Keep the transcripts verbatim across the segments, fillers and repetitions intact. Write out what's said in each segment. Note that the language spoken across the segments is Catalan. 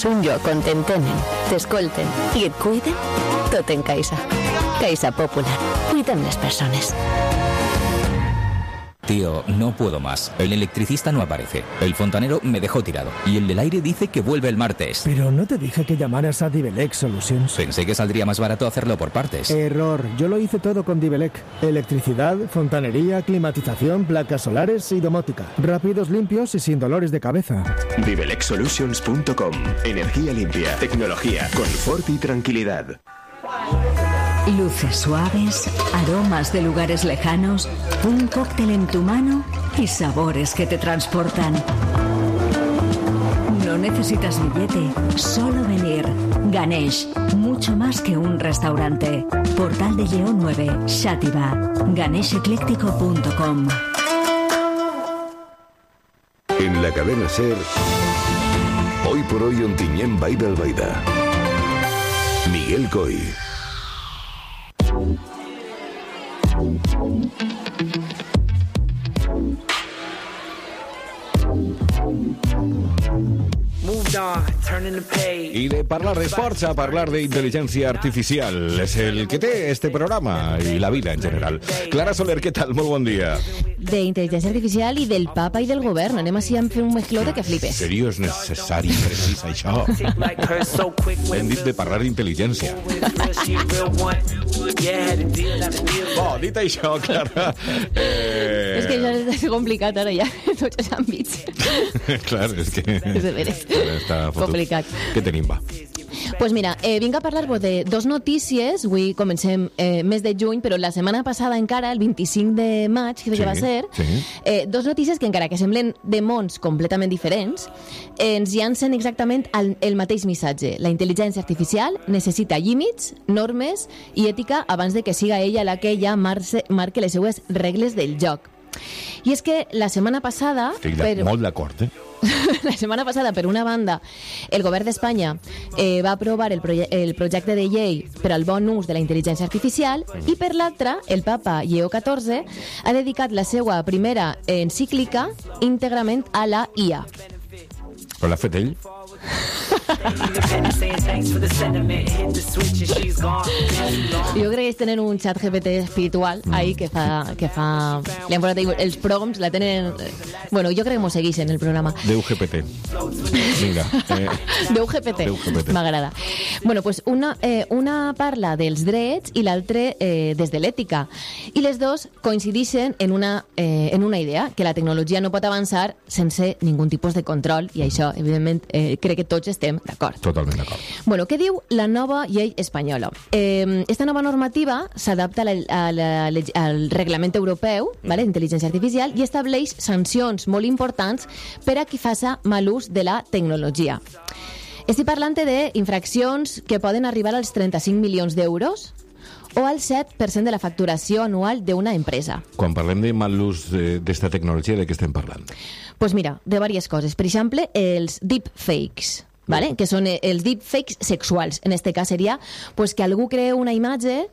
un lloc on t'entenen, t'escolten i et cuiden, tot en Caixa. Caixa Popular. Cuidem les persones. Tío, no puedo más. El electricista no aparece. El fontanero me dejó tirado. Y el del aire dice que vuelve el martes. Pero no te dije que llamaras a Divelec Solutions. Pensé que saldría más barato hacerlo por partes. Error. Yo lo hice todo con Divelec. Electricidad, fontanería, climatización, placas solares y domótica. Rápidos, limpios y sin dolores de cabeza. Divelec Solutions punto com. Energía limpia, tecnología, confort y tranquilidad. Luces suaves, aromas de lugares lejanos, un cóctel en tu mano y sabores que te transportan. No necesitas billete, solo venir. Ganesh, mucho más que un restaurante. Portal de Lleó nueve, Xàtiva. ganesh ecléctico punto com. En la cadena SER, hoy por hoy Ontinyent Vall d'Albaida. Miguel Coy. Y de parlar de esports a parlar de inteligencia artificial es el que té este programa y la vida en general. Clara Soler, ¿qué tal? Muy buen día. De inteligencia artificial i del papa i del govern. Anem així a fer un mezclote que flipes. En serio és necessari i precís això? Hem dit de parlar d'intel·ligència. Bo, dit això, Clara... Eh... És que ja és complicat ara ja, tots els àmbits. Clar, és que... És de veres. Està complicat. Què tenim, va? Pues mira, eh, vinc a parlar-vos de dos notícies. Avui comencem eh, mes de juny, però la setmana passada encara, el vint-i-cinc de maig, que sí, va ser, sí. eh, dos notícies que encara que semblen de mons completament diferents, eh, ens llancen exactament el, el mateix missatge. La intel·ligència artificial necessita límits, normes i ètica abans de que siga ella la que ja marque, marque les seues regles del joc. I és que la setmana passada... Estic per... molt d'acord, eh? La setmana passada, per una banda, el govern d'Espanya eh, va aprovar el, proje el projecte de llei per al bon ús de la intel·ligència artificial mm. i per l'altra, el papa Lleó catorze ha dedicat la seva primera encíclica íntegrament a la I A. Però l'ha fet ell? Jo crec que és tenen un xat G P T espiritual mm. ahí que fa... Que fa... Li han posat els proms, la tenen... Bueno, jo crec que m'ho segueixen el programa. Déu G P T. Vinga. Eh... Déu G P T. M'agrada. Bueno, pues una, eh, una parla dels drets i l'altra eh, des de l'ètica. I les dos coincideixen en una, eh, en una idea, que la tecnologia no pot avançar sense ningú tipus de control, i això, evidentment, eh, crec que tots estem d'acord. Totalment d'acord. Bueno, què diu la nova llei espanyola? Eh, esta nova normativa s'adapta al reglament europeu, ¿vale? Intel·ligència artificial, i estableix sancions molt importants per a qui faça mal ús de la tecnologia. Estic parlant d'infraccions que poden arribar als trenta-cinc milions d'euros o al set per cent de la facturació anual d'una empresa. Quan parlem de mal ús d'esta tecnologia, de què estem parlant? Doncs pues mira, de diverses coses. Per exemple, els deepfakes, ¿vale? Que són els deepfakes sexuals. En este cas seria pues, que algú crea una imatge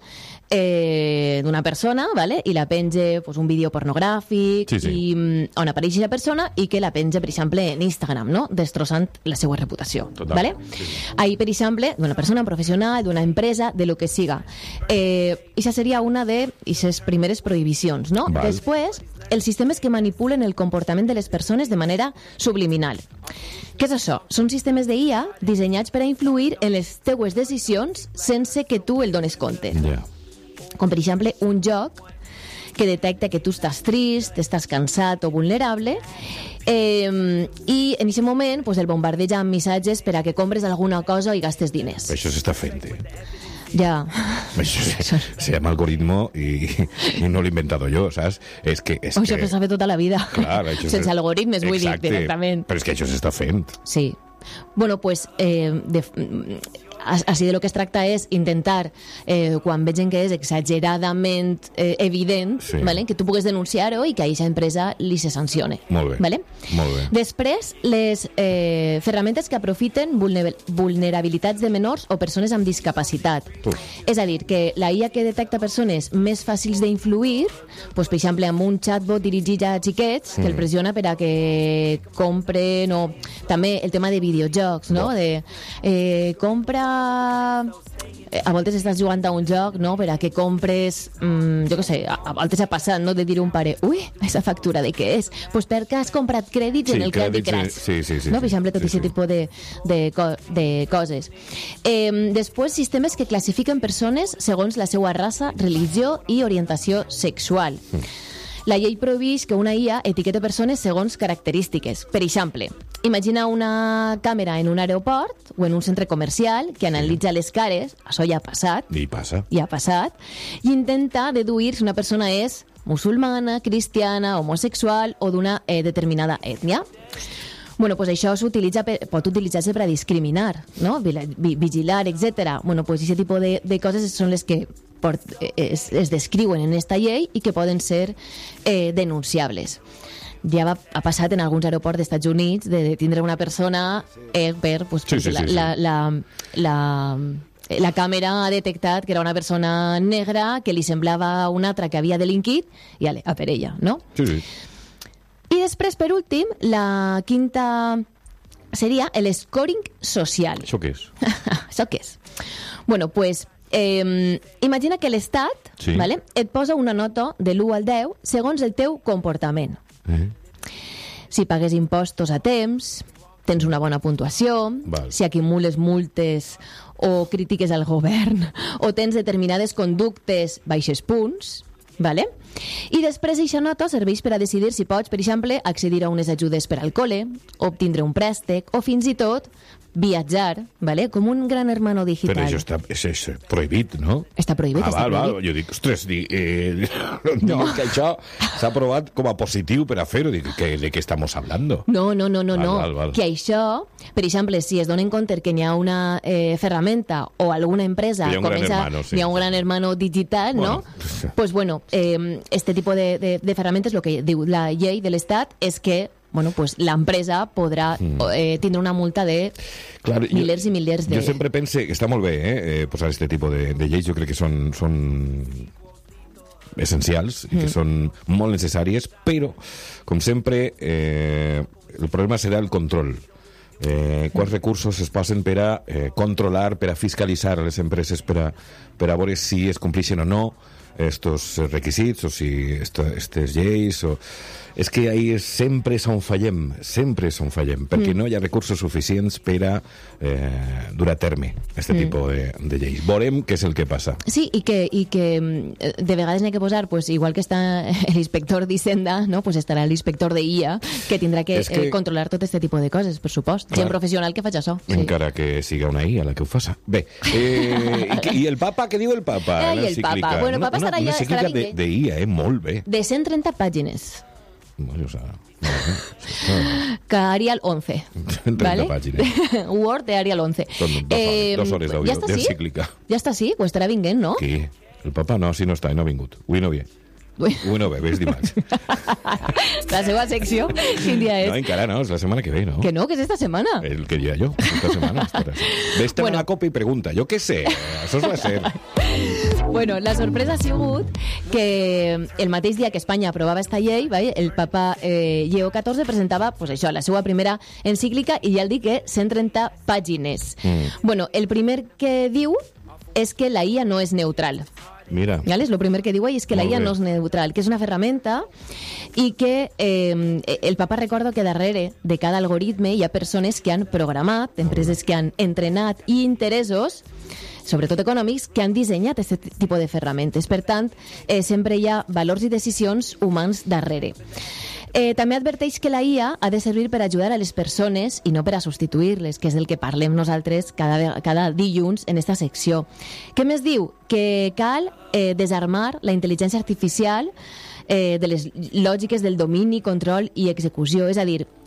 eh, d'una persona, ¿vale? I la penge pues, un vídeo pornogràfic, sí, sí. I, on apareix la persona i que la penge, per exemple, en Instagram, no? Destrossant la seva reputació. Total. ¿Vale? Sí, sí. Ahí, per exemple, d'una persona professional, d'una empresa, de lo que siga. Eh, Ixa seria una de les primeres prohibicions, no? Val. Després, els sistemes que manipulen el comportament de les persones de manera subliminal. Què és això? Són sistemes de I A dissenyats per a influir en les teues decisions sense que tu el dones compte. Yeah. Com, per exemple, un joc que detecta que tu estàs trist, estàs cansat o vulnerable, eh, i en aquest moment pues, el bombardeja amb missatges per a que compres alguna cosa i gastes diners. Això s'està fent, eh? Ya. Eso se, se llama algoritmo y, y no lo he inventado yo, ¿sabes? Es que... Es això que... se sabe tota la vida. Clar, sense es... algoritmes, vull dir, directament. Però és que això s'està fent. Sí. Bueno, pues, eh, de, així de lo que es tracta és intentar, eh, quan vegen que és exageradament eh, evident, Sí. vale? que tu pugues denunciar-ho i que a aquesta empresa li se sancione. Molt bé. Vale? Molt bé. Després, les eh, ferramentes que aprofiten vulner vulnerabilitats de menors o persones amb discapacitat. Tu. És a dir, que la I A que detecta persones més fàcils d'influir, doncs, per exemple, amb un chatbot dirigit a xiquets, que el pressiona per a que compren, o també el tema de videojocs, no? De, eh, compra... eh, A voltes estàs jugant a un joc, no?, per a que compres, mm, jo què sé, a, a voltes ha passat, no?, de dir a un pare, ui, aquesta factura de què és? Doncs pues perquè has comprat crèdits Sí, en el Candy crèdits, Crush. sí, sí, sí, no? sí. Per exemple, tot Sí, aquest sí. tipus de, de, co de coses. Eh, després, sistemes que classifiquen persones segons la seva raça, religió i orientació sexual. Mm. La llei prohibeix que una I A etiquete persones segons característiques. Per exemple, imagina una càmera en un aeroport o en un centre comercial que analitza les cares, això ja ha passat, I passa. ja ha passat, i intenta deduir si una persona és musulmana, cristiana, homosexual o d'una eh, determinada ètnia. Bueno, pues això s'utilitza per, pot utilitzar-se per a discriminar, no? Vila- vi- vigilar, etcètera. Bueno, pues aquest tipus de, de coses són les que port, es, es descriuen en esta llei i que poden ser eh, denunciables. Ja va, ha passat en alguns aeroports dels Estats Units de, de tindre una persona eh, per... Pues, Sí, sí, la, sí, sí. La, la, la, la càmera ha detectat que era una persona negra que li semblava una altra que havia delinquit i ale, a per ella, no? Sí, sí. I després, per últim, la quinta seria el scoring social. Això què és? Això què és? Bueno, pues, eh, imagina que l'Estat Sí. vale, et posa una nota de l'u al deu segons el teu comportament. Eh? Si pagues impostos a temps, tens una bona puntuació, Val. si acumules multes o crítiques al govern, o tens determinades conductes baixes punts, vale? I després aquesta nota serveix per a decidir si pots, per exemple, accedir a unes ajudes per al col·le, obtindre un préstec o fins i tot viatjar, vale? Com un gran hermano digital. Però això està, és, és prohibit, no? Està prohibit, ah, està val, val. prohibit. Jo dic, ostres, dic, eh, no. dic que això s'ha aprovat com a positiu per a fer-ho. Dic, que, ¿de què estamos hablando? No, no, no, no, Val, no. val, val. Que això, per exemple, si es donen compte que n'hi ha una eh, ferramenta o alguna empresa Hi ha un gran comença, hermano, sí. n'hi ha un gran hermano digital, Bueno, no? Pues bueno, eh, este tipo de, de, de ferramentes, lo que diu la llei de l'Estat és que bueno, pues l'empresa podrà eh, tindre una multa de Clar, jo- milers i milers de... Jo sempre pense que està molt bé eh, eh, posar aquest tipus de, de lleis. Jo crec que són, són essencials i que Mm. són molt necessàries, però, com sempre, eh, el problema serà el control. Eh, quants recursos es posen per a eh, controlar, per a fiscalitzar a les empreses, per a, per a veure si es complixen o no estos requisits o si aquestes lleis o... És que ahí és sempre és on fallem, sempre és on fallem, perquè mm. no hi ha recursos suficients per a eh, dur a terme aquest mm. tipus de, de lleis. Veurem què és el que passa. Sí, i que, i que eh, de vegades n'hi ha que posar, pues, igual que està l'inspector d'Hisenda, no? Pues estarà l'inspector de I A, que tindrà que, És que- eh, controlar tot aquest tipus de coses, per supost. Clar. Gent professional que faig això. Sí. Encara que siga una I A la que ho faça. Bé, eh, i, que- i el papa, què diu el papa? Ai, en el papa. l'encíclica? Bueno, el Una- papa estarà una, allà, una encíclica estarà de, ben de I A, eh? Molt bé. De cent trenta pàgines, Bueno, o sea, no, no. que Arial once. trenta pàgines. Word de Arial once. Són dos hores, dos hores d'audio, ja està, sí? d'encíclica. Ja està, sí? Ho estarà vinguent, no? Qui? El papa no, si no està, no ha vingut. Avui no ve. Ui. Avui no ve, ves dimarts. La seva secció, quin dia és? No, encara no, és la setmana que ve, no? Que no, que és esta setmana. El que diria jo, esta setmana. estaràs. Ves-te'n Bueno. a la copa i pregunta. Jo què sé, això és la ser. Bueno, la sorpresa ha sigut que el mateix dia que Espanya aprovava esta llei, ¿vale? El papa eh, Lleó catorze presentava pues això, la seva primera encíclica i ja el dic que cent trenta pàgines. Mm. Bueno, el primer que diu és que la I A no és neutral. Mira, ¿Vale? Lo primer que diu ell és que la Molt I A bé. no és neutral, que és una ferramenta i que eh, el papa recorda que darrere de cada algoritme hi ha persones que han programat, empreses que han entrenat i interessos, sobretot econòmics, que han dissenyat aquest tipus de ferramentes. Per tant, eh, sempre hi ha valors i decisions humans darrere. Eh, també adverteix que la I A ha de servir per ajudar a les persones i no per a substituir-les, que és del que parlem nosaltres cada, ve- cada dilluns en esta secció. Què més diu? Que cal eh, desarmar la intel·ligència artificial eh, de les lògiques del domini, control i execució. És a dir,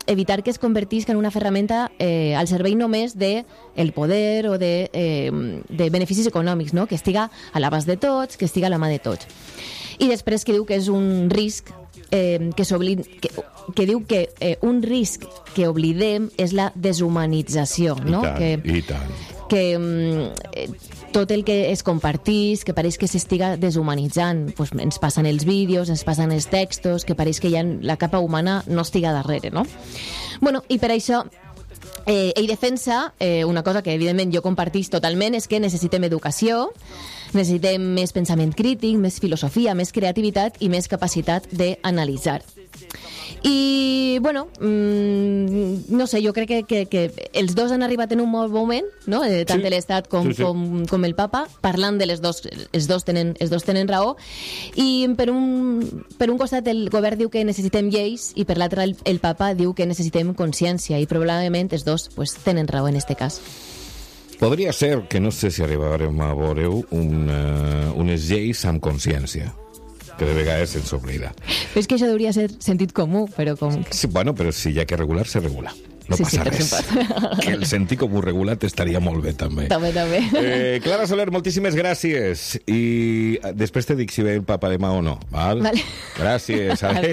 evitar que es convertisca en una ferramenta eh, al servei només de el poder o de, eh, de beneficis econòmics, no? Que estiga a l'abast de tots, que estiga a la mà de tots. I després que diu que és un risc eh, que, que, que diu que eh, un risc que oblidem és la deshumanització, no? I tant, que, i tant. Que eh, tot el que es compartís, que pareix que s'estiga deshumanitzant, pues ens passen els vídeos, ens passen els textos, que pareix que ja la capa humana no estiga darrere, no? Bueno, i per això eh, ell defensa eh, una cosa que evidentment jo compartís totalment, és que necessitem educació, necessitem més pensament crític, més filosofia, més creativitat i més capacitat d'analitzar. I, bueno, mmm, no sé, jo crec que, que, que els dos han arribat en un molt moment, no? Eh, tant Sí. l'Estat com, Sí, sí. com, com el Papa, parlant de les dos, els dos tenen, els dos tenen raó, i per un, per un costat el govern diu que necessitem lleis i per l'altre el, el Papa diu que necessitem consciència, i probablement els dos pues, tenen raó en este cas. Podria ser, que no sé si arribarem a veure un, uh, unes lleis amb consciència, que de vegades se'ns oblida. Però és que això hauria ser sentit comú, però com... Sí, bueno, però si hi ha que regular, se regula. No Sí, sí, passa per res. supost. Que el sentit comú regulat estaria molt bé, també. També, també. Eh, Clara Soler, moltíssimes gràcies. I després te dic si ve el papa demà o no. Val? Vale. Gràcies. Adéu.